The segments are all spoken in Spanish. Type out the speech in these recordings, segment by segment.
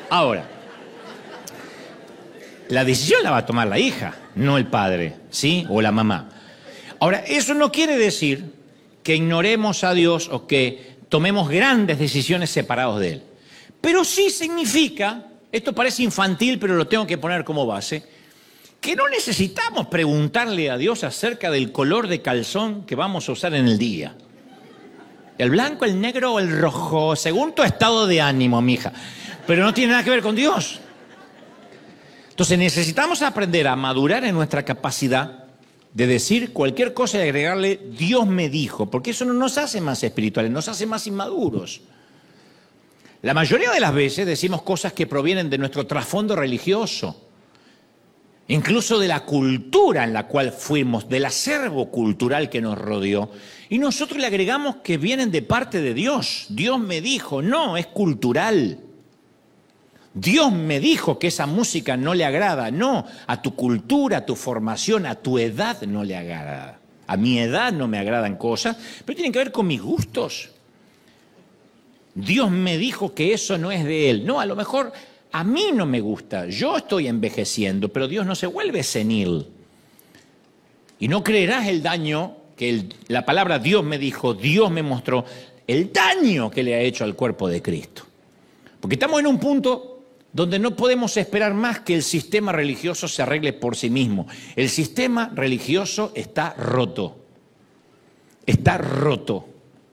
Ahora, la decisión la va a tomar la hija, no el padre, ¿sí? O la mamá. Ahora, eso no quiere decir que ignoremos a Dios o que tomemos grandes decisiones separados de Él. Pero sí significa, esto parece infantil, pero lo tengo que poner como base, que no necesitamos preguntarle a Dios acerca del color de calzón que vamos a usar en el día. El blanco, el negro o el rojo, según tu estado de ánimo, mija. Pero no tiene nada que ver con Dios. Entonces necesitamos aprender a madurar en nuestra capacidad de decir cualquier cosa y agregarle Dios me dijo, porque eso no nos hace más espirituales, nos hace más inmaduros. La mayoría de las veces decimos cosas que provienen de nuestro trasfondo religioso, incluso de la cultura en la cual fuimos, del acervo cultural que nos rodeó, y nosotros le agregamos que vienen de parte de Dios. Dios me dijo, no, es cultural. Dios me dijo que esa música no le agrada. No, a tu cultura, a tu formación, a tu edad no le agrada. A mi edad no me agradan cosas, pero tienen que ver con mis gustos. Dios me dijo que eso no es de Él. No, a lo mejor a mí no me gusta. Yo estoy envejeciendo, pero Dios no se vuelve senil. Y no creerás el daño que la palabra Dios me dijo, Dios me mostró, el daño que le ha hecho al cuerpo de Cristo. Porque estamos en un punto donde no podemos esperar más que el sistema religioso se arregle por sí mismo. El sistema religioso está roto. Está roto.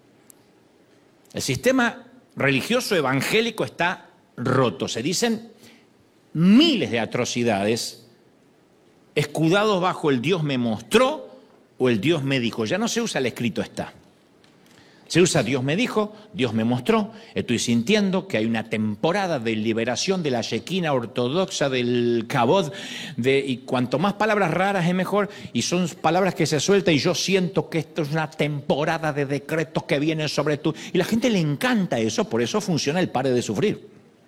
El sistema religioso evangélico está roto. Se dicen miles de atrocidades escudados bajo el Dios me mostró o el Dios me dijo. Ya no se usa el escrito está. Se usa Dios me dijo, Dios me mostró, estoy sintiendo que hay una temporada de liberación de la Shekinah ortodoxa, del Kabod, y cuanto más palabras raras es mejor, y son palabras que se sueltan y yo siento que esto es una temporada de decretos que vienen sobre tú. Y la gente le encanta eso, por eso funciona el pare de sufrir.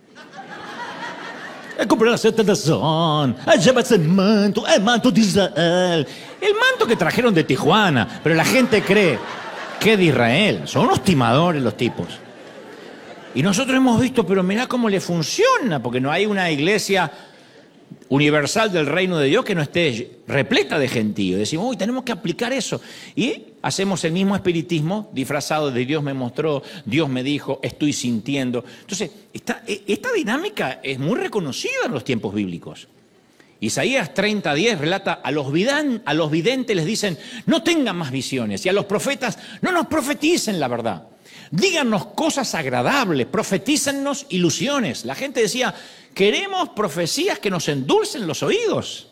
Compré la tentación, llevas el manto de Israel. El manto que trajeron de Tijuana, pero la gente cree que de Israel. Son unos timadores los tipos. Y nosotros hemos visto, pero mirá cómo le funciona, porque no hay una iglesia universal del reino de Dios que no esté repleta de gentíos. Decimos, uy, tenemos que aplicar eso. Y hacemos el mismo espiritismo disfrazado de Dios me mostró, Dios me dijo, estoy sintiendo. Entonces, esta dinámica es muy reconocida en los tiempos bíblicos. Isaías 30:10 relata, a los videntes les dicen, no tengan más visiones, y a los profetas, no nos profeticen la verdad. Díganos cosas agradables, profetícennos ilusiones. La gente decía, queremos profecías que nos endulcen los oídos.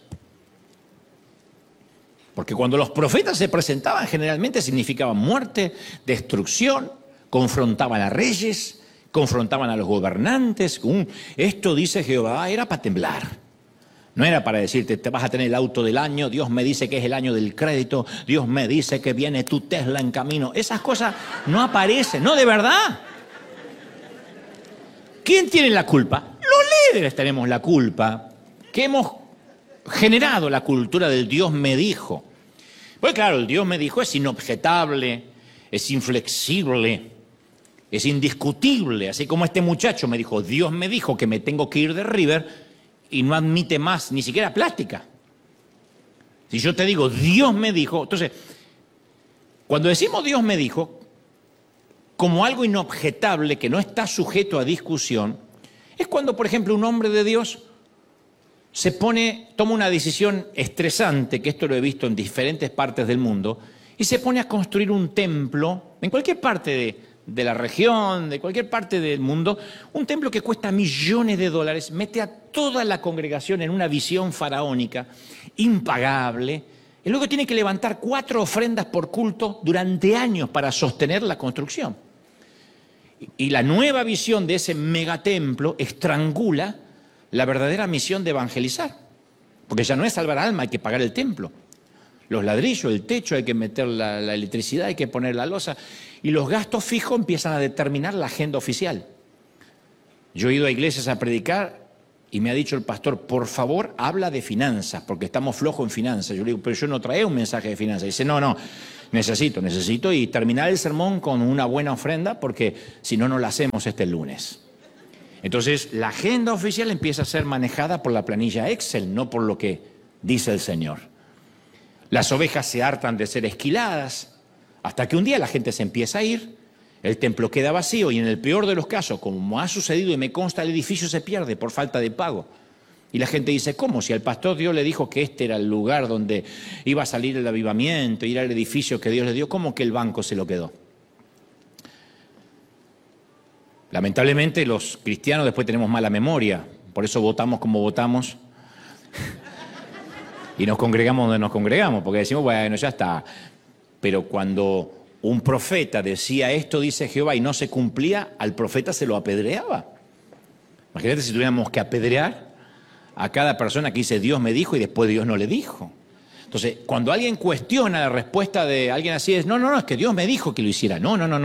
Porque cuando los profetas se presentaban, generalmente significaban muerte, destrucción, confrontaban a reyes, confrontaban a los gobernantes. Esto dice Jehová, era para temblar. No era para decirte, te vas a tener el auto del año, Dios me dice que es el año del crédito, Dios me dice que viene tu Tesla en camino. Esas cosas no aparecen, no, de verdad. ¿Quién tiene la culpa? Los líderes tenemos la culpa, que hemos generado la cultura del Dios me dijo. Pues claro, el Dios me dijo es inobjetable, es inflexible, es indiscutible. Así como este muchacho me dijo, Dios me dijo que me tengo que ir de River, y no admite más, ni siquiera plástica. Si yo te digo, Dios me dijo, entonces, cuando decimos Dios me dijo, como algo inobjetable que no está sujeto a discusión, es cuando, por ejemplo, un hombre de Dios toma una decisión estresante, que esto lo he visto en diferentes partes del mundo, y se pone a construir un templo, en cualquier parte de la región, de cualquier parte del mundo, un templo que cuesta millones de dólares, mete a toda la congregación en una visión faraónica, impagable, y luego tiene que levantar 4 ofrendas por culto durante años para sostener la construcción. Y la nueva visión de ese megatemplo estrangula la verdadera misión de evangelizar, porque ya no es salvar alma, hay que pagar el templo. Los ladrillos, el techo, hay que meter la electricidad, hay que poner la losa. Y los gastos fijos empiezan a determinar la agenda oficial. Yo he ido a iglesias a predicar y me ha dicho el pastor, por favor, habla de finanzas, porque estamos flojos en finanzas. Yo le digo, pero yo no traía un mensaje de finanzas. Y dice, no, necesito y terminar el sermón con una buena ofrenda, porque si no, no la hacemos este lunes. Entonces, la agenda oficial empieza a ser manejada por la planilla Excel, no por lo que dice el Señor. Las ovejas se hartan de ser esquiladas, hasta que un día la gente se empieza a ir, el templo queda vacío y en el peor de los casos, como ha sucedido y me consta, el edificio se pierde por falta de pago. Y la gente dice, ¿cómo? Si al pastor Dios le dijo que este era el lugar donde iba a salir el avivamiento, ir al edificio que Dios le dio, ¿cómo que el banco se lo quedó? Lamentablemente los cristianos después tenemos mala memoria, por eso votamos como votamos y nos congregamos donde nos congregamos, porque decimos, bueno, ya está. Pero cuando un profeta decía esto, dice Jehová, y no se cumplía, al profeta se lo apedreaba. Imagínate si tuviéramos que apedrear a cada persona que dice Dios me dijo y después Dios no le dijo. Entonces, cuando alguien cuestiona la respuesta de alguien así, es no, es que Dios me dijo que lo hiciera.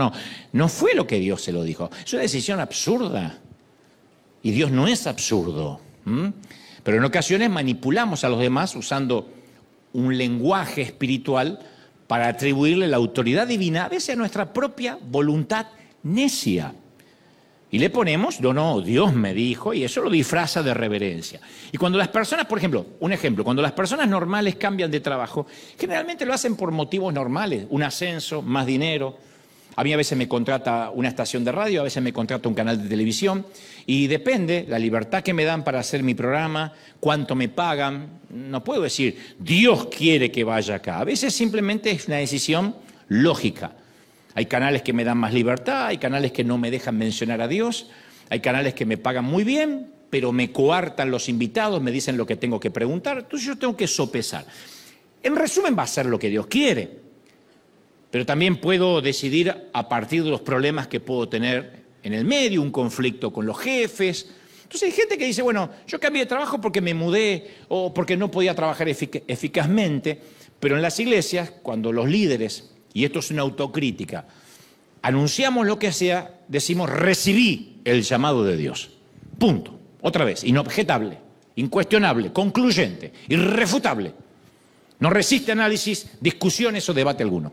No fue lo que Dios se lo dijo. Es una decisión absurda. Y Dios no es absurdo. Pero en ocasiones manipulamos a los demás usando un lenguaje espiritual para atribuirle la autoridad divina, a veces a nuestra propia voluntad necia. Y le ponemos, no, Dios me dijo, y eso lo disfraza de reverencia. Y cuando las personas, por ejemplo, un ejemplo, cuando las personas normales cambian de trabajo, generalmente lo hacen por motivos normales, un ascenso, más dinero. A mí a veces me contrata una estación de radio, a veces me contrata un canal de televisión, y depende la libertad que me dan para hacer mi programa, cuánto me pagan. No puedo decir, Dios quiere que vaya acá. A veces simplemente es una decisión lógica. Hay canales que me dan más libertad, hay canales que no me dejan mencionar a Dios, hay canales que me pagan muy bien, pero me coartan los invitados, me dicen lo que tengo que preguntar, entonces yo tengo que sopesar. En resumen, va a ser lo que Dios quiere, pero también puedo decidir a partir de los problemas que puedo tener en el medio, un conflicto con los jefes. Entonces hay gente que dice, bueno, yo cambié de trabajo porque me mudé o porque no podía trabajar eficazmente, pero en las iglesias, cuando los líderes, y esto es una autocrítica, anunciamos lo que sea, decimos, recibí el llamado de Dios. Punto. Otra vez, inobjetable, incuestionable, concluyente, irrefutable. No resiste análisis, discusiones o debate alguno.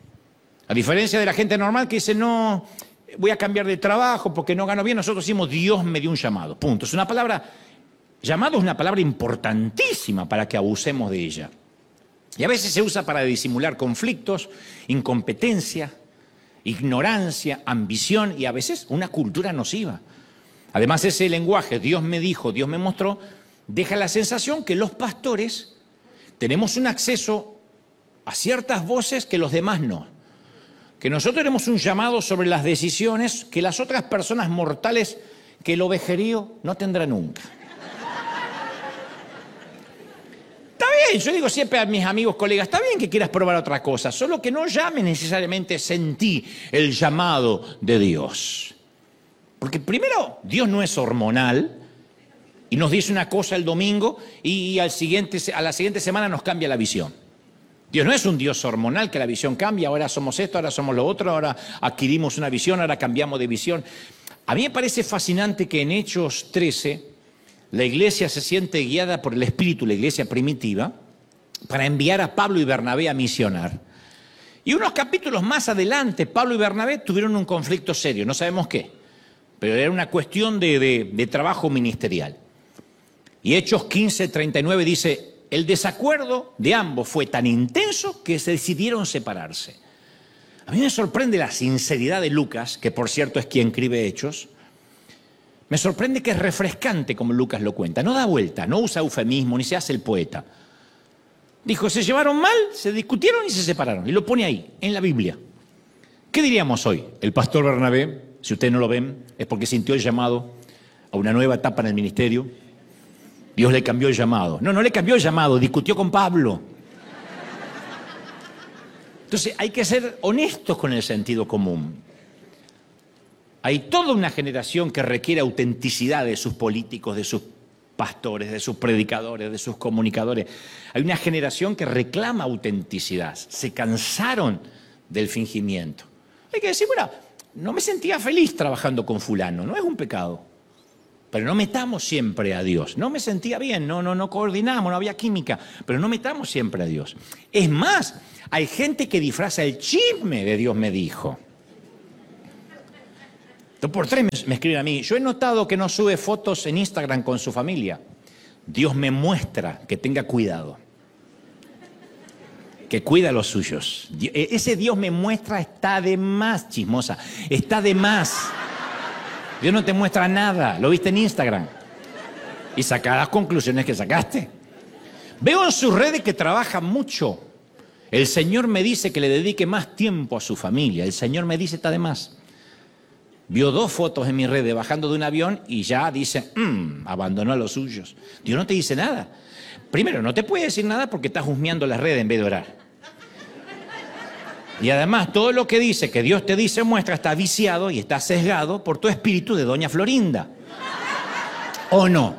A diferencia de la gente normal que dice, no, voy a cambiar de trabajo porque no gano bien, nosotros decimos, Dios me dio un llamado. Punto. Es una palabra, llamado es una palabra importantísima para que abusemos de ella. Y a veces se usa para disimular conflictos, incompetencia, ignorancia, ambición y a veces una cultura nociva. Además, ese lenguaje, Dios me dijo, Dios me mostró, deja la sensación que los pastores tenemos un acceso a ciertas voces que los demás no. Que nosotros tenemos un llamado sobre las decisiones que las otras personas mortales que el ovejerío no tendrá nunca. Yo digo siempre a mis amigos, colegas, está bien que quieras probar otra cosa, solo que no llame necesariamente sentí el llamado de Dios. Porque primero, Dios no es hormonal y nos dice una cosa el domingo y a la siguiente semana nos cambia la visión. Dios no es un Dios hormonal que la visión cambia, ahora somos esto, ahora somos lo otro, ahora adquirimos una visión, ahora cambiamos de visión. A mí me parece fascinante que en Hechos 13... la iglesia se siente guiada por el Espíritu, la iglesia primitiva, para enviar a Pablo y Bernabé a misionar. Y unos capítulos más adelante, Pablo y Bernabé tuvieron un conflicto serio, no sabemos qué, pero era una cuestión de trabajo ministerial. Y Hechos 15:39 dice, el desacuerdo de ambos fue tan intenso que se decidieron separarse. A mí me sorprende la sinceridad de Lucas, que por cierto es quien escribe Hechos. Me sorprende que es refrescante como Lucas lo cuenta. No da vuelta, no usa eufemismo, ni se hace el poeta. Dijo, se llevaron mal, se discutieron y se separaron. Y lo pone ahí, en la Biblia. ¿Qué diríamos hoy? El pastor Bernabé, si ustedes no lo ven, es porque sintió el llamado a una nueva etapa en el ministerio. Dios le cambió el llamado. No le cambió el llamado, discutió con Pablo. Entonces hay que ser honestos con el sentido común. Hay toda una generación que requiere autenticidad de sus políticos, de sus pastores, de sus predicadores, de sus comunicadores. Hay una generación que reclama autenticidad. Se cansaron del fingimiento. Hay que decir, bueno, no me sentía feliz trabajando con fulano, no es un pecado. Pero no metamos siempre a Dios. No me sentía bien, no coordinamos, no había química, pero no metamos siempre a Dios. Es más, hay gente que disfraza el chisme de Dios me dijo. Dos por tres me escriben a mí. Yo he notado que no sube fotos en Instagram con su familia. Dios me muestra que tenga cuidado. Que cuida a los suyos. Ese Dios me muestra está de más, chismosa. Está de más. Dios no te muestra nada. Lo viste en Instagram. Y saca las conclusiones que sacaste. Veo en sus redes que trabaja mucho. El Señor me dice que le dedique más tiempo a su familia. El Señor me dice está de más. Vio 2 fotos en mi red bajando de un avión y ya dice, abandonó a los suyos. Dios no te dice nada. Primero, no te puede decir nada porque estás husmeando las redes en vez de orar. Y además, todo lo que dice, que Dios te dice, muestra, está viciado y está sesgado por tu espíritu de Doña Florinda. ¿O no?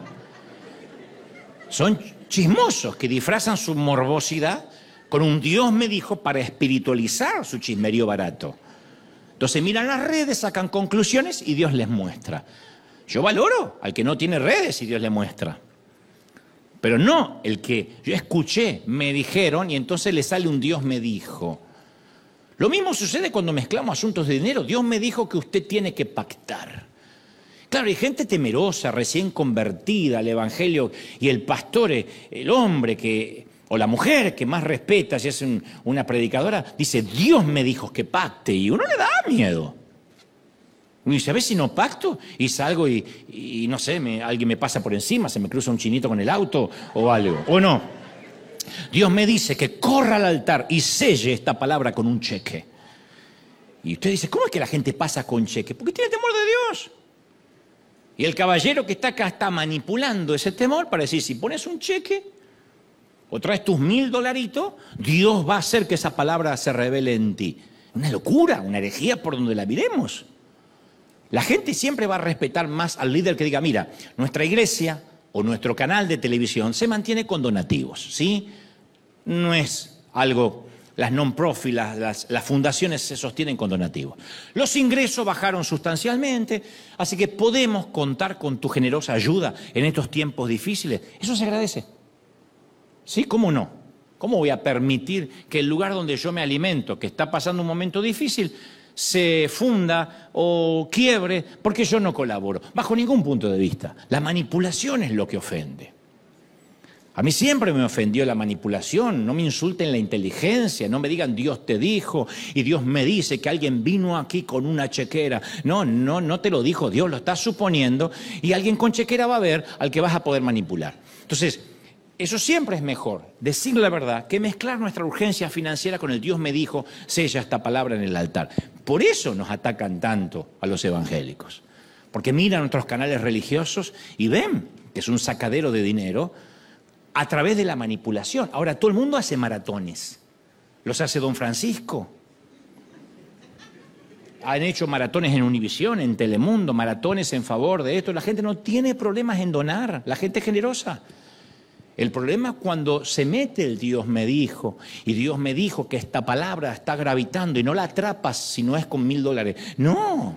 Son chismosos que disfrazan su morbosidad con un Dios me dijo para espiritualizar su chismerío barato. Entonces miran las redes, sacan conclusiones y Dios les muestra. Yo valoro al que no tiene redes y Dios le muestra. Pero no el que yo escuché, me dijeron y entonces le sale un Dios me dijo. Lo mismo sucede cuando mezclamos asuntos de dinero. Dios me dijo que usted tiene que pactar. Claro, hay gente temerosa, recién convertida al Evangelio y el pastor, el hombre que, o la mujer que más respeta, si es una predicadora, dice, Dios me dijo que pacte y uno le da miedo. Y dice, a ver si no pacto y salgo y no sé, alguien me pasa por encima, se me cruza un chinito con el auto o algo, o no. Dios me dice que corra al altar y selle esta palabra con un cheque. Y usted dice, ¿cómo es que la gente pasa con cheque? Porque tiene temor de Dios. Y el caballero que está acá está manipulando ese temor para decir, si pones un cheque o traes tus $1000, Dios va a hacer que esa palabra se revele en ti. Una locura, una herejía por donde la miremos. La gente siempre va a respetar más al líder que diga, mira, nuestra iglesia o nuestro canal de televisión se mantiene con donativos, ¿sí? No es algo, las non-profit, las fundaciones se sostienen con donativos. Los ingresos bajaron sustancialmente, así que podemos contar con tu generosa ayuda en estos tiempos difíciles. Eso se agradece. ¿Sí? ¿Cómo no? ¿Cómo voy a permitir que el lugar donde yo me alimento, que está pasando un momento difícil, se funda o quiebre porque yo no colaboro? Bajo ningún punto de vista. La manipulación es lo que ofende. A mí siempre me ofendió la manipulación. No me insulten la inteligencia, no me digan Dios te dijo y Dios me dice que alguien vino aquí con una chequera. No te lo dijo Dios, lo estás suponiendo y alguien con chequera va a ver al que vas a poder manipular. Entonces, eso siempre es mejor, decir la verdad, que mezclar nuestra urgencia financiera con el Dios me dijo, sella esta palabra en el altar. Por eso nos atacan tanto a los evangélicos. Porque miran otros canales religiosos y ven que es un sacadero de dinero a través de la manipulación. Ahora, todo el mundo hace maratones. Los hace Don Francisco. Han hecho maratones en Univisión, en Telemundo, maratones en favor de esto. La gente no tiene problemas en donar, la gente es generosa. El problema es cuando se mete el Dios me dijo, y Dios me dijo que esta palabra está gravitando y no la atrapas si no es con $1000. No.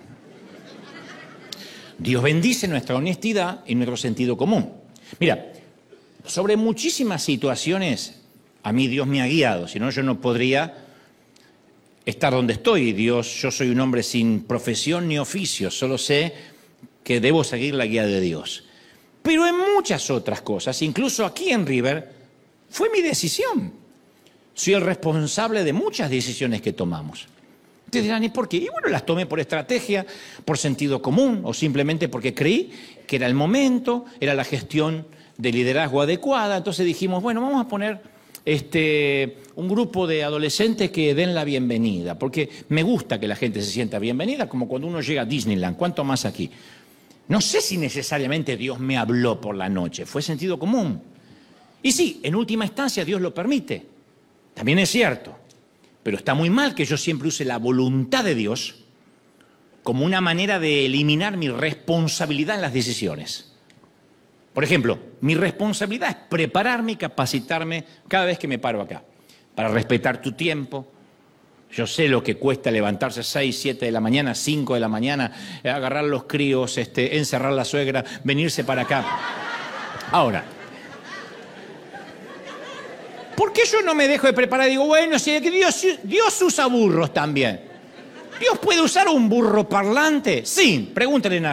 Dios bendice nuestra honestidad y nuestro sentido común. Mira, sobre muchísimas situaciones a mí Dios me ha guiado, si no yo no podría estar donde estoy. Yo soy un hombre sin profesión ni oficio, solo sé que debo seguir la guía de Dios. Pero en muchas otras cosas, incluso aquí en River, fue mi decisión. Soy el responsable de muchas decisiones que tomamos. Ustedes dirán, ¿y por qué? Y bueno, las tomé por estrategia, por sentido común o simplemente porque creí que era el momento, era la gestión de liderazgo adecuada. Entonces dijimos, bueno, vamos a poner un grupo de adolescentes que den la bienvenida, porque me gusta que la gente se sienta bienvenida, como cuando uno llega a Disneyland, ¿cuánto más aquí? No sé si necesariamente Dios me habló por la noche, fue sentido común. Y sí, en última instancia Dios lo permite, también es cierto, pero está muy mal que yo siempre use la voluntad de Dios como una manera de eliminar mi responsabilidad en las decisiones. Por ejemplo, mi responsabilidad es prepararme y capacitarme cada vez que me paro acá, para respetar tu tiempo. Yo sé lo que cuesta levantarse 6, 7 de la mañana, 5 de la mañana, agarrar los críos, encerrar la suegra, venirse para acá. Ahora, ¿por qué yo no me dejo de preparar? Digo, bueno, si Dios usa burros también. ¿Dios puede usar un burro parlante? Sí, pregúntale a